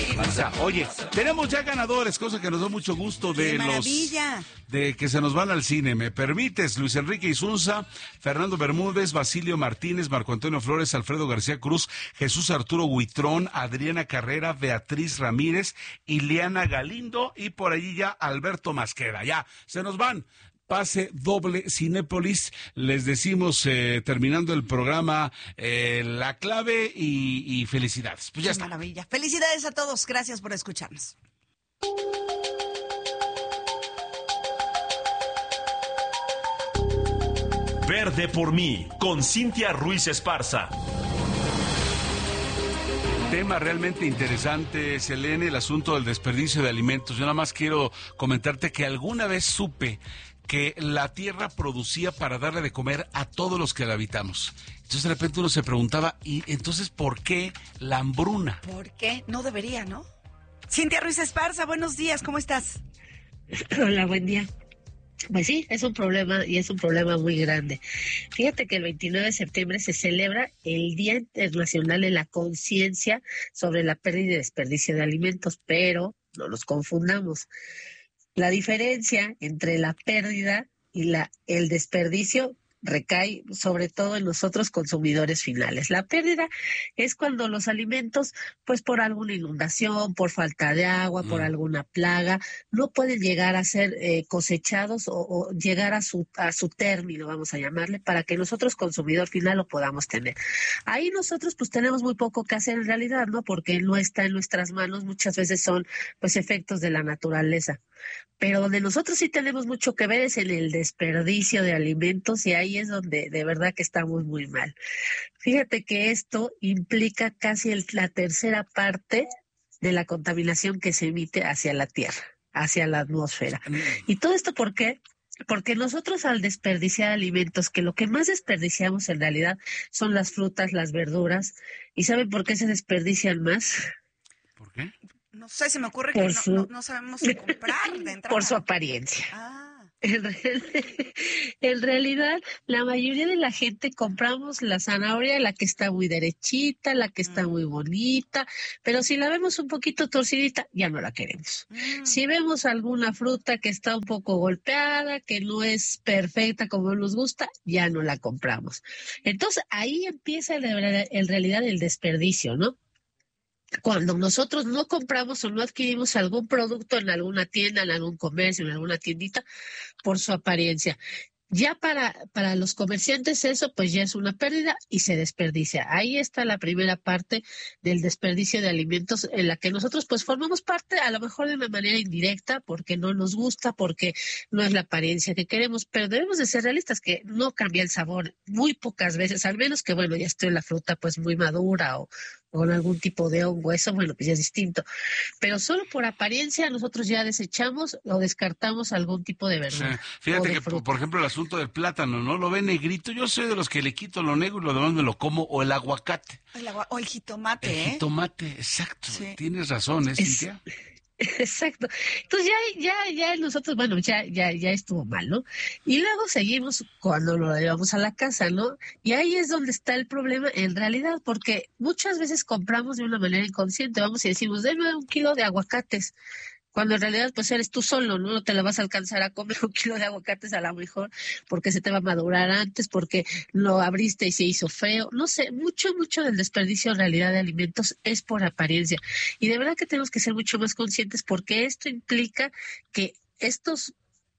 Oye, tenemos ya ganadores, cosa que nos da mucho gusto de de que se nos van al cine. ¿Me permites? Luis Enrique Isunza, Fernando Bermúdez, Basilio Martínez, Marco Antonio Flores, Alfredo García Cruz, Jesús Arturo Huitrón, Adriana Carrera, Beatriz Ramírez, Ileana Galindo y por allí ya Alberto Masqueda. Ya, se nos van. Pase doble Cinépolis, les decimos terminando el programa la clave y felicidades. Pues ya está. Maravilla. Felicidades a todos, gracias por escucharnos. Verde por mí, con Cintia Ruiz Esparza. Tema realmente interesante, Selene, el asunto del desperdicio de alimentos. Yo nada más quiero comentarte que alguna vez supe que la tierra producía para darle de comer a todos los que la habitamos. Entonces de repente uno se preguntaba, ¿y entonces por qué la hambruna? ¿Por qué? No debería, ¿no? Cintia Ruiz Esparza, buenos días, ¿cómo estás? Hola, buen día. Pues sí, es un problema y es un problema muy grande. Fíjate que el 29 de septiembre se celebra el Día Internacional de la Conciencia sobre la pérdida y desperdicio de alimentos, pero no nos confundamos. La diferencia entre la pérdida y el desperdicio recae sobre todo en nosotros consumidores finales. La pérdida es cuando los alimentos, pues por alguna inundación, por falta de agua, por alguna plaga, no pueden llegar a ser cosechados o llegar a su término, vamos a llamarle, para que nosotros consumidor final lo podamos tener. Ahí nosotros pues tenemos muy poco que hacer en realidad, ¿no? Porque no está en nuestras manos, muchas veces son pues efectos de la naturaleza. Pero donde nosotros sí tenemos mucho que ver es en el desperdicio de alimentos y ahí es donde de verdad que estamos muy mal. Fíjate que esto implica casi la tercera parte de la contaminación que se emite hacia la tierra, hacia la atmósfera. ¿Y todo esto por qué? Porque nosotros al desperdiciar alimentos, que lo que más desperdiciamos en realidad son las frutas, las verduras, ¿y saben por qué se desperdician más? ¿Por qué? No sé, se me ocurre que no sabemos comprar de entrada. Por su apariencia. Ah. En realidad, la mayoría de la gente compramos la zanahoria, la que está muy derechita, la que está muy bonita, pero si la vemos un poquito torcidita, ya no la queremos. Si vemos alguna fruta que está un poco golpeada, que no es perfecta como nos gusta, ya no la compramos. Entonces, ahí empieza en realidad el desperdicio, ¿no? Cuando nosotros no compramos o no adquirimos algún producto en alguna tienda, en algún comercio, en alguna tiendita, por su apariencia. Ya para los comerciantes eso pues ya es una pérdida y se desperdicia. Ahí está la primera parte del desperdicio de alimentos en la que nosotros pues formamos parte a lo mejor de una manera indirecta porque no nos gusta, porque no es la apariencia que queremos, pero debemos de ser realistas que no cambia el sabor muy pocas veces, al menos que bueno ya esté la fruta pues muy madura o con algún tipo de hongo, eso bueno pues ya es distinto. Pero solo por apariencia nosotros ya desechamos o descartamos algún tipo de verdura. Sí. Fíjate que por ejemplo el asunto del plátano, ¿no? Lo ve negrito, yo soy de los que le quito lo negro y lo demás me lo como, o el aguacate. O el jitomate, El jitomate, exacto, sí. Tienes razón, Cintia? Exacto. Entonces ya nosotros, bueno, ya estuvo mal, ¿no? Y luego seguimos cuando lo llevamos a la casa, ¿no? Y ahí es donde está el problema en realidad, porque muchas veces compramos de una manera inconsciente, vamos y decimos, denme 1 kilo de aguacates, cuando en realidad pues eres tú solo, ¿no? No te la vas a alcanzar a comer 1 kilo de aguacates a lo mejor, porque se te va a madurar antes, porque lo abriste y se hizo feo. No sé, mucho del desperdicio en realidad de alimentos es por apariencia. Y de verdad que tenemos que ser mucho más conscientes porque esto implica que estos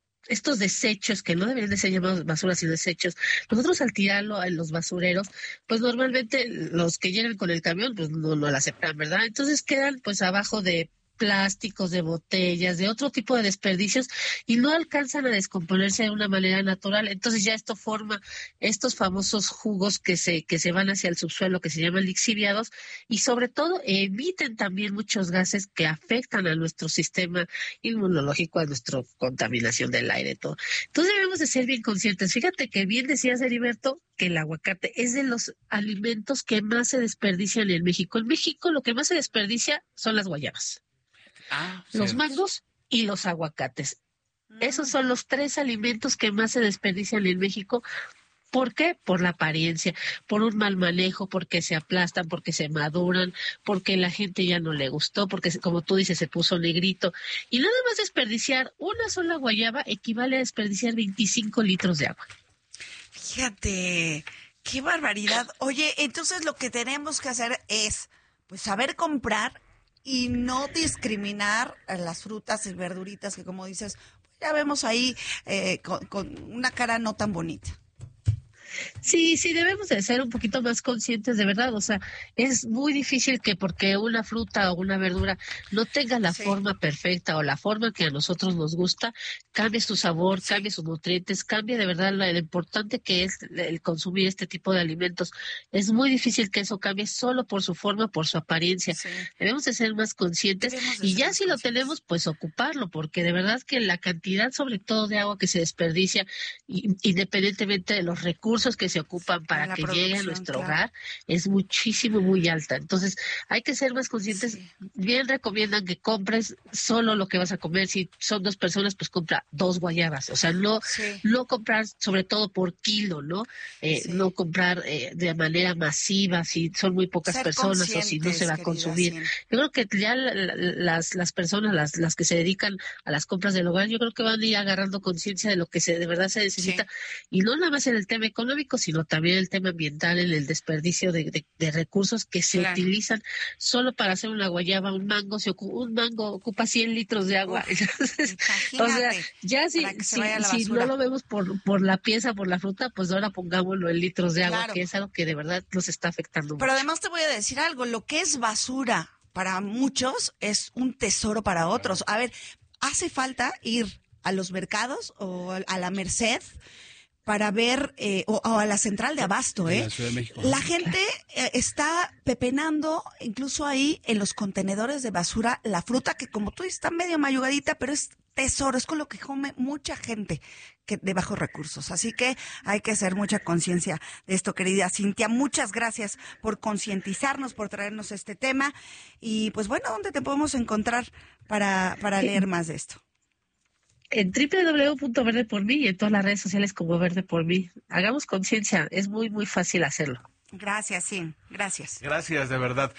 desechos, que no deberían de ser llamados basuras sino desechos, nosotros al tirarlo en los basureros, pues normalmente los que llegan con el camión pues no lo aceptan, ¿verdad? Entonces quedan pues abajo de plásticos, de botellas, de otro tipo de desperdicios y no alcanzan a descomponerse de una manera natural. Entonces ya esto forma estos famosos jugos que se van hacia el subsuelo, que se llaman lixiviados y sobre todo emiten también muchos gases que afectan a nuestro sistema inmunológico, a nuestra contaminación del aire, todo. Entonces debemos de ser bien conscientes. Fíjate que bien decías, Heriberto, que el aguacate es de los alimentos que más se desperdician en México. En México lo que más se desperdicia son las guayabas. Los mangos y los aguacates. Esos son los 3 alimentos que más se desperdician en México ¿Por qué? Por la apariencia, por un mal manejo, porque se aplastan, porque se maduran, porque la gente ya no le gustó, porque como tú dices, se puso negrito. Y nada más desperdiciar una sola guayaba equivale a desperdiciar 25 litros de agua. Fíjate, qué barbaridad. Oye, entonces lo que tenemos que hacer es pues saber comprar y no discriminar a las frutas y verduritas que, como dices, pues ya vemos ahí con una cara no tan bonita. Sí, debemos de ser un poquito más conscientes de verdad, o sea, es muy difícil que porque una fruta o una verdura no tenga la forma perfecta o la forma que a nosotros nos gusta, cambie su sabor, cambie sus nutrientes, cambie de verdad lo importante que es el consumir este tipo de alimentos. Es muy difícil que eso cambie solo por su forma, por su apariencia. Sí. Debemos de ser más conscientes y ya si lo tenemos, pues ocuparlo, porque de verdad que la cantidad sobre todo de agua que se desperdicia, independientemente de los recursos que se ocupan para que llegue a nuestro hogar, es muchísimo, muy alta. Entonces, hay que ser más conscientes. Sí. Bien recomiendan que compres solo lo que vas a comer. Si son 2 personas, pues compra 2 guayabas. O sea, no comprar sobre todo por kilo, ¿no? No comprar de manera masiva si son muy pocas personas o si no se va a consumir. Yo creo que ya las personas, las que se dedican a las compras del hogar, yo creo que van a ir agarrando conciencia de lo que de verdad se necesita. Y no nada más en el tema económico, sino también el tema ambiental, en el desperdicio de recursos que se utilizan solo para hacer una guayaba. Un mango ocupa 100 litros de agua. Entonces, o sea, ya si no lo vemos por la pieza, por la fruta, pues ahora pongámoslo en litros de agua, que es algo que de verdad nos está afectando Pero mucho. Además te voy a decir algo, lo que es basura para muchos es un tesoro para otros. A ver, hace falta ir a los mercados o a la Merced para ver, o a la central de abasto, La Ciudad de México. La gente está pepenando, incluso ahí en los contenedores de basura, la fruta que, como tú dices, está medio mayugadita, pero es tesoro, es con lo que come mucha gente de bajos recursos. Así que hay que hacer mucha conciencia de esto, querida Cintia. Muchas gracias por concientizarnos, por traernos este tema. Y pues bueno, ¿dónde te podemos encontrar para leer más de esto? En www.verde por mí y en todas las redes sociales como Verde por mí. Hagamos conciencia, es muy, muy fácil hacerlo. Gracias, sí, gracias. Gracias, de verdad.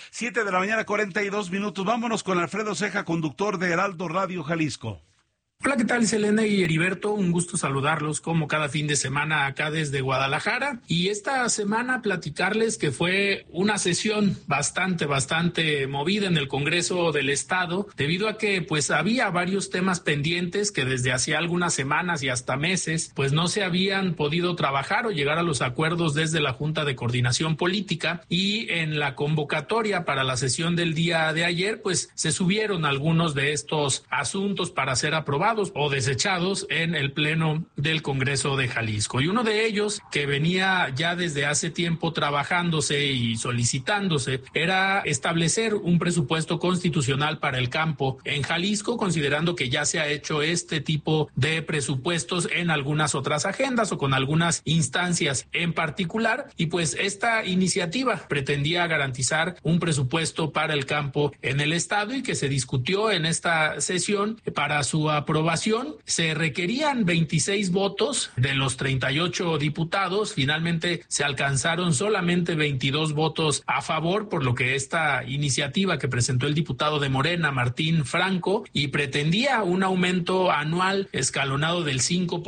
7:42 a.m. Vámonos con Alfredo Ceja, conductor de Heraldo Radio Jalisco. Hola, ¿qué tal? Selena y Heriberto, un gusto saludarlos como cada fin de semana acá desde Guadalajara. Y esta semana platicarles que fue una sesión bastante movida en el Congreso del Estado, debido a que pues había varios temas pendientes que desde hacía algunas semanas y hasta meses pues no se habían podido trabajar o llegar a los acuerdos desde la Junta de Coordinación Política, y en la convocatoria para la sesión del día de ayer pues se subieron algunos de estos asuntos para ser aprobados o desechados en el Pleno del Congreso de Jalisco. Y uno de ellos, que venía ya desde hace tiempo trabajándose y solicitándose, era establecer un presupuesto constitucional para el campo en Jalisco, considerando que ya se ha hecho este tipo de presupuestos en algunas otras agendas o con algunas instancias en particular. Y pues esta iniciativa pretendía garantizar un presupuesto para el campo en el Estado, y que se discutió en esta sesión. Para su aprobación se requerían 26 votos de los 38 diputados. Finalmente se alcanzaron solamente 22 votos a favor, por lo que esta iniciativa que presentó el diputado de Morena, Martín Franco, y pretendía un aumento anual escalonado del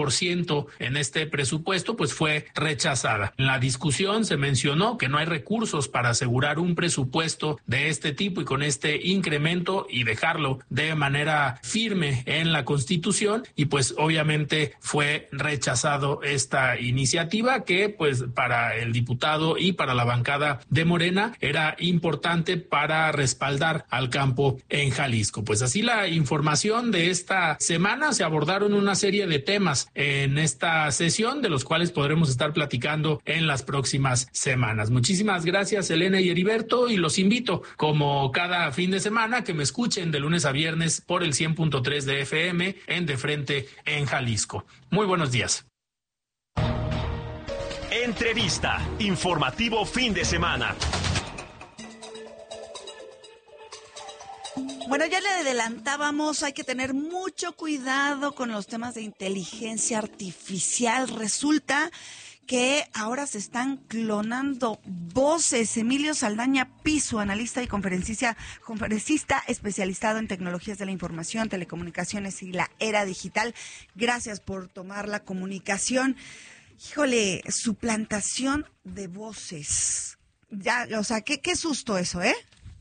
5% en este presupuesto, pues fue rechazada. En la discusión se mencionó que no hay recursos para asegurar un presupuesto de este tipo y con este incremento, y dejarlo de manera firme en la Constitución, y pues obviamente fue rechazado esta iniciativa, que pues para el diputado y para la bancada de Morena era importante para respaldar al campo en Jalisco. Pues así la información de esta semana. Se abordaron una serie de temas en esta sesión, de los cuales podremos estar platicando en las próximas semanas. Muchísimas gracias, Elena y Heriberto, y los invito, como cada fin de semana, que me escuchen de lunes a viernes por el 100.3 de FM en De Frente en Jalisco. Muy buenos días. Entrevista, informativo fin de semana. Bueno, ya le adelantábamos, hay que tener mucho cuidado con los temas de inteligencia artificial. Resulta que ahora se están clonando voces. Emilio Saldaña Piso, analista y conferencista especializado en tecnologías de la información, telecomunicaciones y la era digital. Gracias por tomar la comunicación. Híjole, suplantación de voces. Ya, o sea, qué susto eso, ¿eh?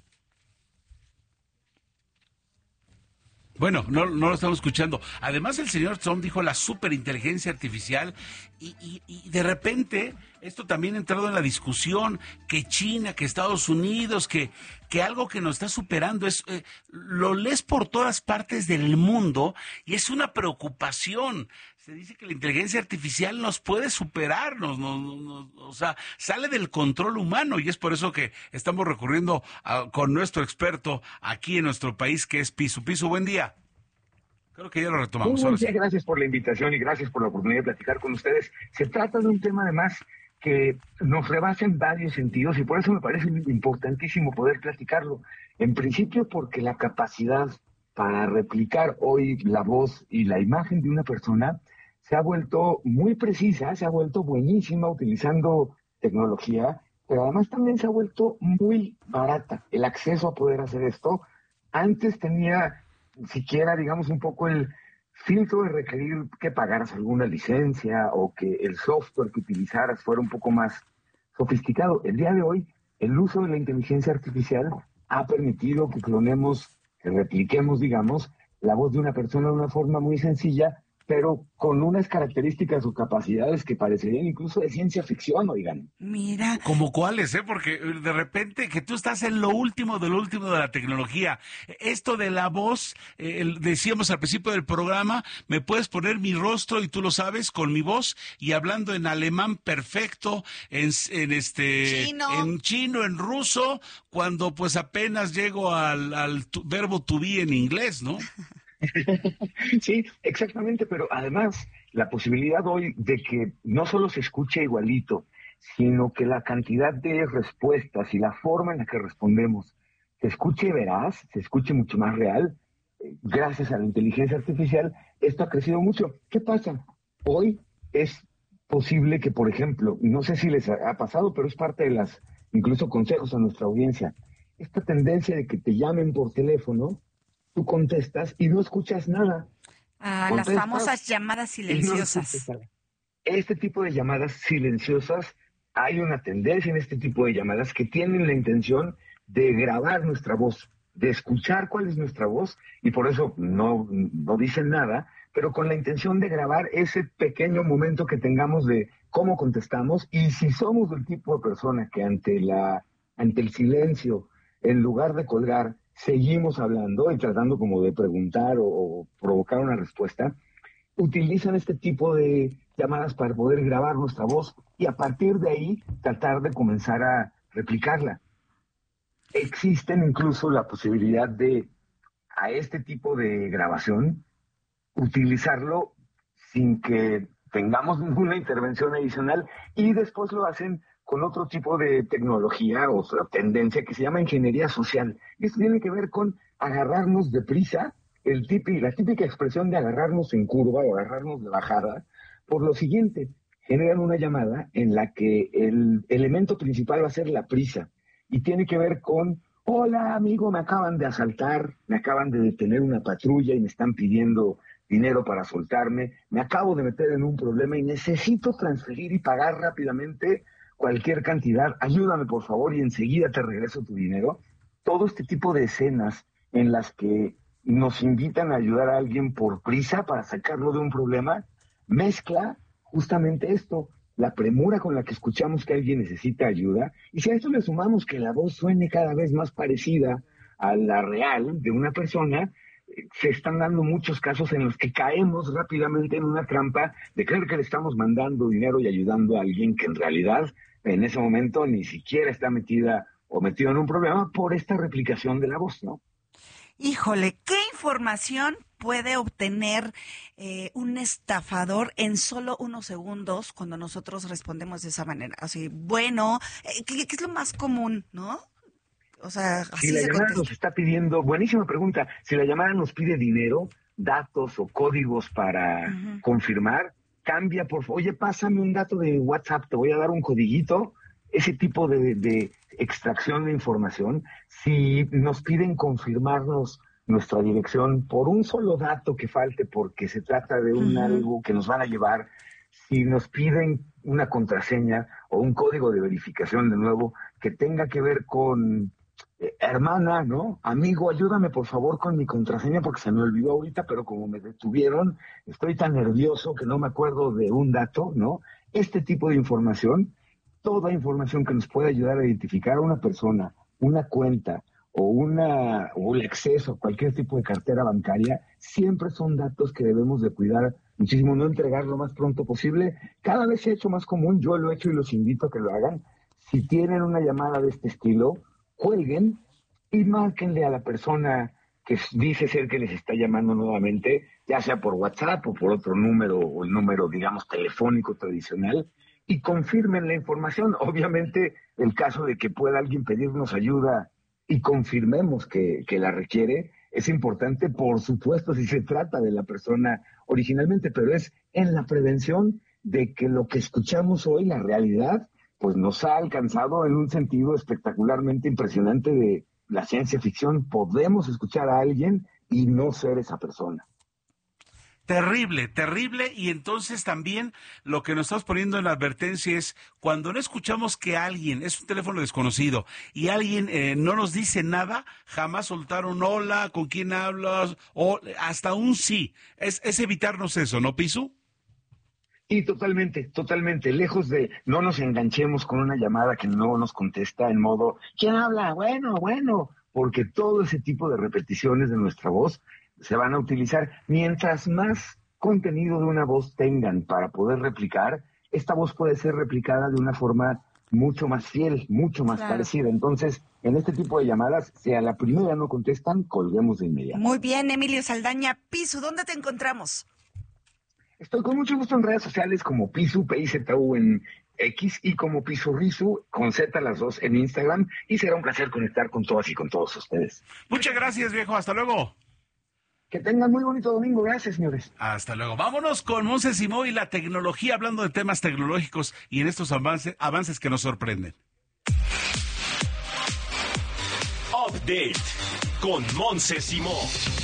Bueno, no lo estamos escuchando. Además, el señor Trump dijo la superinteligencia artificial y de repente esto también ha entrado en la discusión que China, que Estados Unidos, que algo que nos está superando es lo lees por todas partes del mundo y es una preocupación. Se dice que la inteligencia artificial nos puede superar, o sea, sale del control humano y es por eso que estamos recurriendo con nuestro experto aquí en nuestro país, que es Piso. Piso, buen día. Creo que ya lo retomamos. Muchas gracias por la invitación y gracias por la oportunidad de platicar con ustedes. Se trata de un tema además que nos rebasa en varios sentidos y por eso me parece importantísimo poder platicarlo. En principio porque la capacidad para replicar hoy la voz y la imagen de una persona se ha vuelto muy precisa, se ha vuelto buenísima utilizando tecnología, pero además también se ha vuelto muy barata. El acceso a poder hacer esto antes tenía siquiera, digamos, un poco el filtro de requerir que pagaras alguna licencia o que el software que utilizaras fuera un poco más sofisticado. El día de hoy, el uso de la inteligencia artificial ha permitido que clonemos, que repliquemos, digamos, la voz de una persona de una forma muy sencilla, pero con unas características o capacidades que parecerían incluso de ciencia ficción, oigan. Mira. ¿Como cuáles, Porque de repente que tú estás en lo último de la tecnología. Esto de la voz, decíamos al principio del programa, me puedes poner mi rostro y tú lo sabes, con mi voz y hablando en alemán perfecto, en chino, en ruso, cuando pues apenas llego al verbo to be en inglés, ¿no? Sí, exactamente, pero además la posibilidad hoy de que no solo se escuche igualito, sino que la cantidad de respuestas y la forma en la que respondemos se escuche veraz, se escuche mucho más real, gracias a la inteligencia artificial, esto ha crecido mucho. ¿Qué pasa? Hoy es posible que, por ejemplo, no sé si les ha pasado, pero es parte de las, incluso consejos a nuestra audiencia, esta tendencia de que te llamen por teléfono, tú contestas y no escuchas nada. Las famosas llamadas silenciosas. Este tipo de llamadas silenciosas, hay una tendencia en este tipo de llamadas que tienen la intención de grabar nuestra voz, de escuchar cuál es nuestra voz, y por eso no dicen nada, pero con la intención de grabar ese pequeño momento que tengamos de cómo contestamos, y si somos del tipo de persona que ante el silencio, en lugar de colgar, seguimos hablando y tratando como de preguntar o provocar una respuesta, utilizan este tipo de llamadas para poder grabar nuestra voz y a partir de ahí tratar de comenzar a replicarla. Existen incluso la posibilidad de, a este tipo de grabación, utilizarlo sin que tengamos ninguna intervención adicional y después lo hacen con otro tipo de tecnología o tendencia que se llama ingeniería social. Y esto tiene que ver con agarrarnos de prisa, la típica expresión de agarrarnos en curva o agarrarnos de bajada, por lo siguiente, generan una llamada en la que el elemento principal va a ser la prisa y tiene que ver con: hola amigo, me acaban de asaltar, me acaban de detener una patrulla y me están pidiendo dinero para soltarme, me acabo de meter en un problema y necesito transferir y pagar rápidamente cualquier cantidad, ayúdame por favor y enseguida te regreso tu dinero. Todo este tipo de escenas en las que nos invitan a ayudar a alguien por prisa para sacarlo de un problema, mezcla justamente esto, la premura con la que escuchamos que alguien necesita ayuda, y si a esto le sumamos que la voz suene cada vez más parecida a la real de una persona, se están dando muchos casos en los que caemos rápidamente en una trampa de creer que le estamos mandando dinero y ayudando a alguien que en realidad en ese momento ni siquiera está metida o metido en un problema por esta replicación de la voz, ¿no? Híjole, ¿qué información puede obtener un estafador en solo unos segundos cuando nosotros respondemos de esa manera? Así, bueno, ¿qué es lo más común, no? O sea, así si la llamada contesta. nos está pidiendo, buenísima pregunta, si la llamada nos pide dinero, datos o códigos para confirmar, cambia, por favor, oye, pásame un dato de WhatsApp, te voy a dar un codiguito, ese tipo de extracción de información. Si nos piden confirmarnos nuestra dirección por un solo dato que falte, porque se trata de algo que nos van a llevar, si nos piden una contraseña o un código de verificación, de nuevo, que tenga que ver con hermana, ¿no? Amigo, ayúdame por favor con mi contraseña porque se me olvidó ahorita, pero como me detuvieron, estoy tan nervioso que no me acuerdo de un dato, ¿no? Este tipo de información, toda información que nos pueda ayudar a identificar a una persona, una cuenta o el acceso a cualquier tipo de cartera bancaria, siempre son datos que debemos de cuidar muchísimo, no entregar lo más pronto posible. Cada vez se ha hecho más común, yo lo he hecho y los invito a que lo hagan. Si tienen una llamada de este estilo, cuelguen y márquenle a la persona que dice ser que les está llamando nuevamente, ya sea por WhatsApp o por otro número, o el número, digamos, telefónico tradicional, y confirmen la información. Obviamente, el caso de que pueda alguien pedirnos ayuda y confirmemos que la requiere, es importante, por supuesto, si se trata de la persona originalmente, pero es en la prevención de que lo que escuchamos hoy, la realidad, pues nos ha alcanzado en un sentido espectacularmente impresionante de la ciencia ficción. Podemos escuchar a alguien y no ser esa persona. Terrible, terrible. Y entonces también lo que nos estamos poniendo en la advertencia es cuando no escuchamos que alguien, es un teléfono desconocido, y alguien no nos dice nada, jamás soltar un hola, con quién hablas, o hasta un sí. Es evitarnos eso, ¿no, Pisu? Y totalmente, lejos de no nos enganchemos con una llamada que no nos contesta en modo, ¿quién habla? Bueno, porque todo ese tipo de repeticiones de nuestra voz se van a utilizar. Mientras más contenido de una voz tengan para poder replicar, esta voz puede ser replicada de una forma mucho más fiel, mucho más parecida. Entonces, en este tipo de llamadas, si a la primera no contestan, colguemos de inmediato. Muy bien, Emilio Saldaña. Pisu, ¿dónde te encontramos? Estoy con mucho gusto en redes sociales como Pisu, P-I-Z-U en X, y como Pisurrisu, con Z las dos en Instagram, y será un placer conectar con todas y con todos ustedes. Muchas gracias, viejo. Hasta luego. Que tengan muy bonito domingo. Gracias, señores. Hasta luego. Vámonos con Monse Simó y la tecnología, hablando de temas tecnológicos y en estos avances que nos sorprenden. Update con Monse Simó.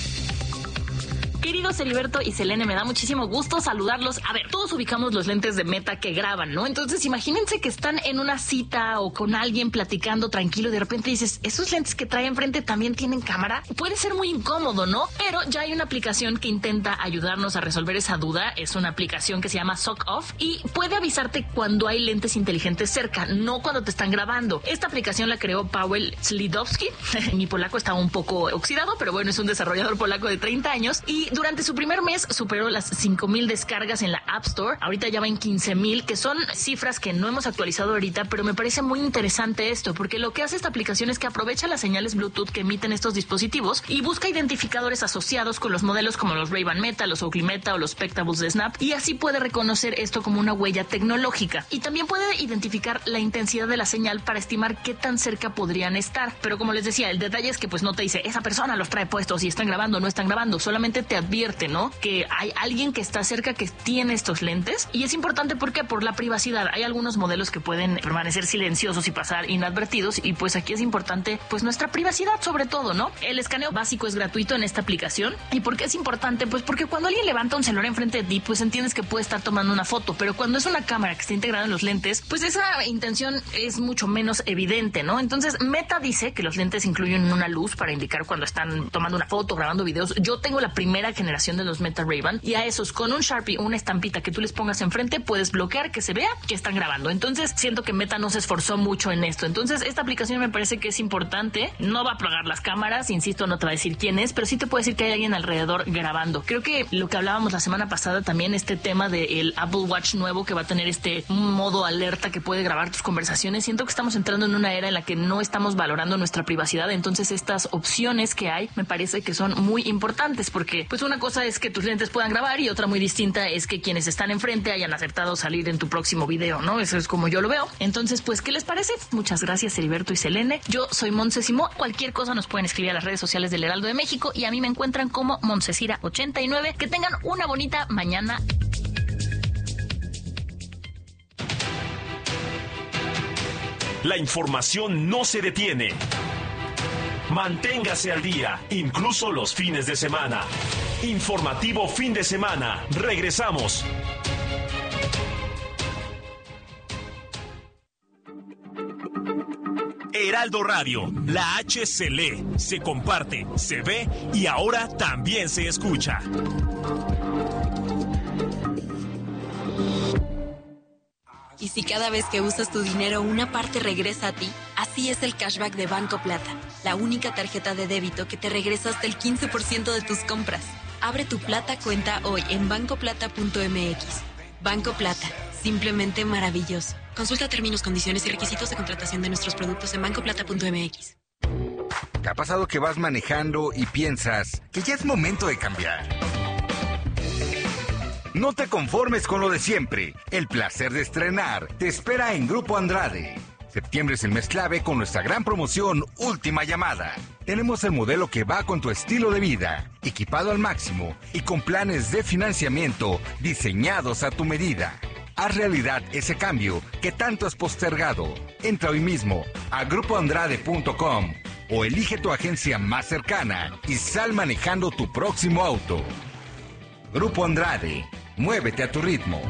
Queridos Heriberto y Selene, me da muchísimo gusto saludarlos. A ver, todos ubicamos los lentes de Meta que graban, ¿no? Entonces, imagínense que están en una cita o con alguien platicando tranquilo y de repente dices, ¿esos lentes que trae enfrente también tienen cámara? Puede ser muy incómodo, ¿no? Pero ya hay una aplicación que intenta ayudarnos a resolver esa duda. Es una aplicación que se llama Sock Off y puede avisarte cuando hay lentes inteligentes cerca, no cuando te están grabando. Esta aplicación la creó Paweł Slidowski. Mi polaco está un poco oxidado, pero bueno, es un desarrollador polaco de 30 años y durante su primer mes superó las 5,000 descargas en la App Store. Ahorita ya va en 15,000, que son cifras que no hemos actualizado ahorita, pero me parece muy interesante esto, porque lo que hace esta aplicación es que aprovecha las señales Bluetooth que emiten estos dispositivos y busca identificadores asociados con los modelos como los Ray-Ban Meta, los Oakley Meta o los Spectacles de Snap, y así puede reconocer esto como una huella tecnológica. Y también puede identificar la intensidad de la señal para estimar qué tan cerca podrían estar. Pero como les decía, el detalle es que pues no te dice, esa persona los trae puestos y están grabando o no están grabando, solamente te advierte, ¿no? Que hay alguien que está cerca que tiene estos lentes, y es importante porque por la privacidad hay algunos modelos que pueden permanecer silenciosos y pasar inadvertidos, y pues aquí es importante pues nuestra privacidad sobre todo, ¿no? El escaneo básico es gratuito en esta aplicación. ¿Y por qué es importante? Pues porque cuando alguien levanta un celular enfrente de ti, pues entiendes que puede estar tomando una foto, pero cuando es una cámara que está integrada en los lentes, pues esa intención es mucho menos evidente, ¿no? Entonces Meta dice que los lentes incluyen una luz para indicar cuando están tomando una foto, grabando videos. Yo tengo la primera generación de los Meta Ray-Ban, y a esos con un Sharpie o una estampita que tú les pongas enfrente puedes bloquear que se vea que están grabando. Entonces siento que Meta no se esforzó mucho en esto. Entonces esta aplicación me parece que es importante. No va a apagar las cámaras, insisto, no te va a decir quién es, pero sí te puede decir que hay alguien alrededor grabando. Creo que lo que hablábamos la semana pasada también, este tema del Apple Watch nuevo que va a tener este modo alerta que puede grabar tus conversaciones, siento que estamos entrando en una era en la que no estamos valorando nuestra privacidad. Entonces estas opciones que hay me parece que son muy importantes, porque pues una cosa es que tus lentes puedan grabar y otra muy distinta es que quienes están enfrente hayan acertado salir en tu próximo video, ¿no? Eso es como yo lo veo. Entonces, pues, ¿qué les parece? Muchas gracias, Heriberto y Selene. Yo soy Monse Simó. Cualquier cosa nos pueden escribir a las redes sociales del Heraldo de México y a mí me encuentran como Monsesira89. Que tengan una bonita mañana. La información no se detiene. Manténgase al día, incluso los fines de semana. Informativo Fin de Semana. Regresamos. Heraldo Radio, la H se lee, se comparte, se ve y ahora también se escucha. ¿Y si cada vez que usas tu dinero una parte regresa a ti? Así es el cashback de Banco Plata, la única tarjeta de débito que te regresa hasta el 15% de tus compras. Abre tu Plata cuenta hoy en bancoplata.mx. Banco Plata, simplemente maravilloso. Consulta términos, condiciones y requisitos de contratación de nuestros productos en bancoplata.mx. ¿Te ha pasado que vas manejando y piensas que ya es momento de cambiar? No te conformes con lo de siempre. El placer de estrenar te espera en Grupo Andrade. Septiembre es el mes clave con nuestra gran promoción Última Llamada. Tenemos el modelo que va con tu estilo de vida, equipado al máximo y con planes de financiamiento diseñados a tu medida. Haz realidad ese cambio que tanto has postergado. Entra hoy mismo a grupoandrade.com o elige tu agencia más cercana y sal manejando tu próximo auto. Grupo Andrade, muévete a tu ritmo.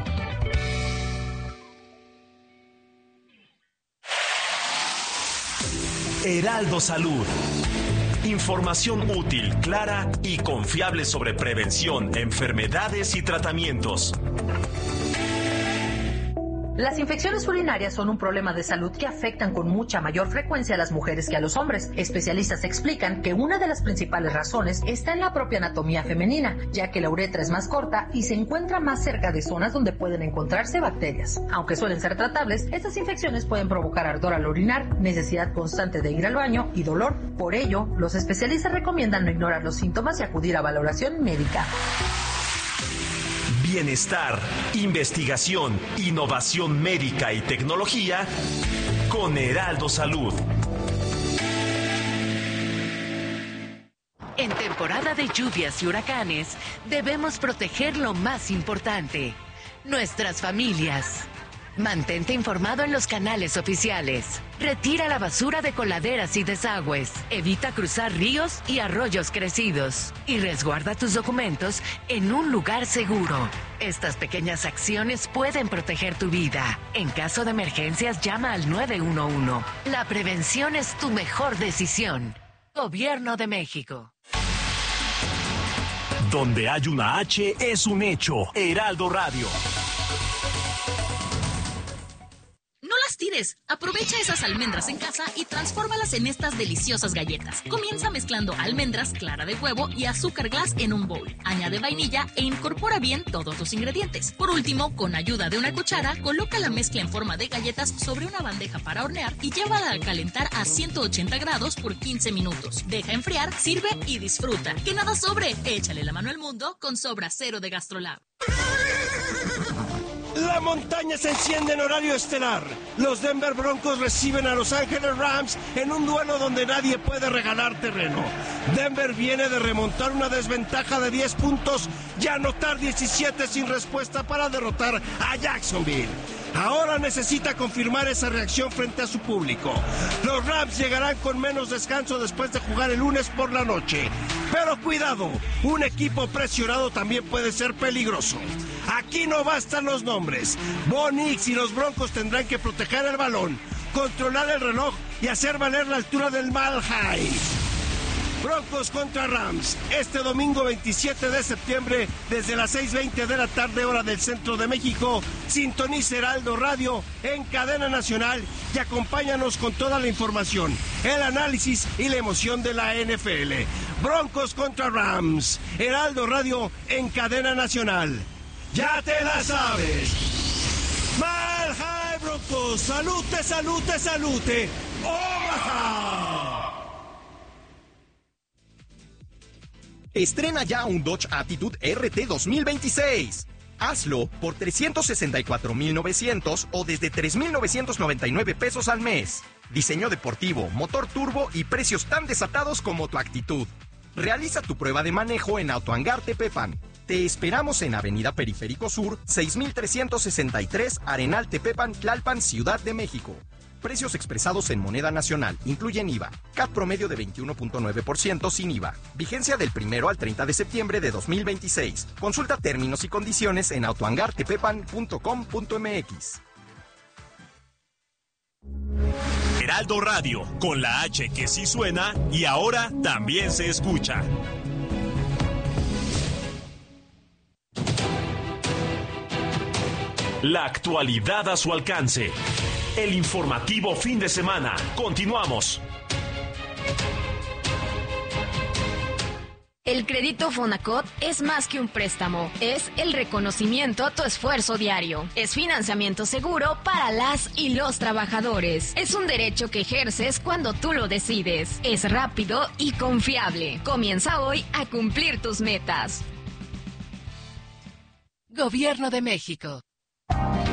Heraldo Salud. Información útil, clara y confiable sobre prevención, enfermedades y tratamientos. Las infecciones urinarias son un problema de salud que afectan con mucha mayor frecuencia a las mujeres que a los hombres. Especialistas explican que una de las principales razones está en la propia anatomía femenina, ya que la uretra es más corta y se encuentra más cerca de zonas donde pueden encontrarse bacterias. Aunque suelen ser tratables, estas infecciones pueden provocar ardor al orinar, necesidad constante de ir al baño y dolor. Por ello, los especialistas recomiendan no ignorar los síntomas y acudir a valoración médica. Bienestar, investigación, innovación médica y tecnología con Heraldo Salud. En temporada de lluvias y huracanes, debemos proteger lo más importante, nuestras familias. Mantente informado en los canales oficiales. Retira la basura de coladeras y desagües. Evita cruzar ríos y arroyos crecidos. Y resguarda tus documentos en un lugar seguro. Estas pequeñas acciones pueden proteger tu vida. En caso de emergencias, llama al 911. La prevención es tu mejor decisión. Gobierno de México. Donde hay una H es un hecho. Heraldo Radio. No las tires. Aprovecha esas almendras en casa y transfórmalas en estas deliciosas galletas. Comienza mezclando almendras, clara de huevo y azúcar glass en un bowl. Añade vainilla e incorpora bien todos los ingredientes. Por último, con ayuda de una cuchara, coloca la mezcla en forma de galletas sobre una bandeja para hornear y llévala a calentar a 180 grados por 15 minutos. Deja enfriar, sirve y disfruta. Que nada sobre. Échale la mano al mundo con Sobra Cero de GastroLab. La montaña se enciende en horario estelar. Los Denver Broncos reciben a Los Ángeles Rams en un duelo donde nadie puede regalar terreno. Denver viene de remontar una desventaja de 10 puntos y anotar 17 sin respuesta para derrotar a Jacksonville. Ahora necesita confirmar esa reacción frente a su público. Los Rams llegarán con menos descanso después de jugar el lunes por la noche. Pero cuidado, un equipo presionado también puede ser peligroso. Aquí no bastan los nombres. Bo Nix y los Broncos tendrán que proteger el balón, controlar el reloj y hacer valer la altura del Mile High. Broncos contra Rams, este domingo 27 de septiembre, desde las 6:20 de la tarde, hora del centro de México. Sintoniza Heraldo Radio en cadena nacional y acompáñanos con toda la información, el análisis y la emoción de la NFL. Broncos contra Rams, Heraldo Radio en cadena nacional. ¡Ya te la sabes! Mile High Broncos, salute, salute, salute. ¡Omaha! Estrena ya un Dodge Attitude RT 2026. Hazlo por $364,900 o desde $3,999 pesos al mes. Diseño deportivo, motor turbo y precios tan desatados como tu actitud. Realiza tu prueba de manejo en Autohangar Tepepan. Te esperamos en Avenida Periférico Sur, 6363, Arenal Tepepan, Tlalpan, Ciudad de México. Precios expresados en moneda nacional. Incluyen IVA. CAT promedio de 21.9% sin IVA. Vigencia del 1 al 30 de septiembre de 2026. Consulta términos y condiciones en autoangartepepan.com.mx. Heraldo Radio, con la H que sí suena y ahora también se escucha. La actualidad a su alcance. El informativo fin de semana. Continuamos. El crédito Fonacot es más que un préstamo, es el reconocimiento a tu esfuerzo diario. Es financiamiento seguro para las y los trabajadores. Es un derecho que ejerces cuando tú lo decides. Es rápido y confiable. Comienza hoy a cumplir tus metas. Gobierno de México.